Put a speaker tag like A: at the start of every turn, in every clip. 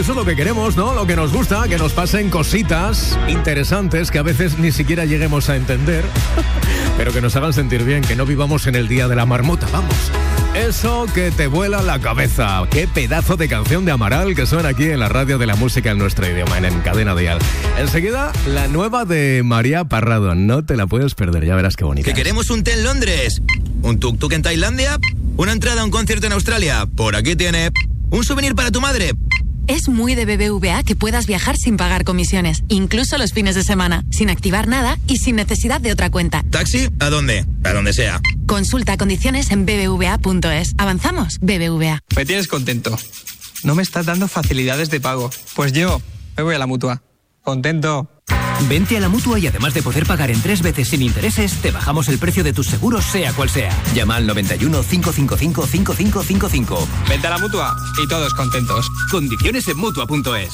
A: eso es lo que queremos, ¿no? Lo que nos gusta, que nos pasen cositas interesantes que a veces ni siquiera lleguemos a entender, pero que nos hagan sentir bien, que no vivamos en el día de la marmota, vamos. Eso que te vuela la cabeza. Qué pedazo de canción de Amaral que suena aquí en la radio de la música en nuestro idioma, en Cadena Dial. Enseguida, la nueva de María Parrado. No te la puedes perder, ya verás qué bonita.
B: ¿Que queremos un té en Londres? ¿Un tuk-tuk en Tailandia? ¿Una entrada a un concierto en Australia? Por aquí tiene. ¿Un souvenir para tu madre?
C: Es muy de BBVA que puedas viajar sin pagar comisiones, incluso los fines de semana, sin activar nada y sin necesidad de otra cuenta.
B: ¿Taxi? ¿A dónde? A donde sea.
C: Consulta condiciones en bbva.es. ¿Avanzamos? BBVA.
D: Me tienes contento. No me estás dando facilidades de pago. Pues yo me voy a la Mutua. Contento.
E: Vente a la Mutua y además de poder pagar en 3 veces sin intereses, te bajamos el precio de tus seguros sea cual sea. Llama al 91 555 5555.
D: Vente a la Mutua y todos contentos.
E: Condiciones en Mutua.es.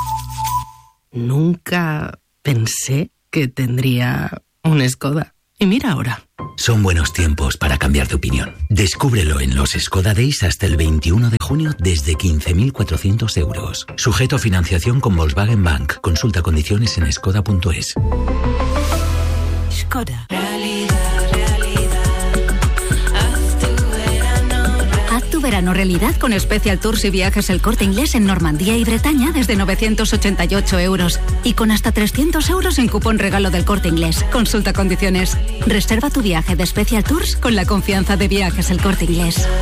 F: Nunca pensé que tendría un Skoda. Y mira ahora.
G: Son buenos tiempos para cambiar de opinión. Descúbrelo en los Skoda Days hasta el 21 de junio desde 15.400 euros. Sujeto a financiación con Volkswagen Bank. Consulta condiciones en skoda.es.
C: Skoda.
H: Haz tu verano realidad con Special Tours y Viajes El Corte Inglés en Normandía y Bretaña desde 988 euros. Y con hasta 300 euros en cupón regalo del Corte Inglés. Consulta condiciones. Reserva tu viaje de Special Tours con la confianza de Viajes El Corte Inglés.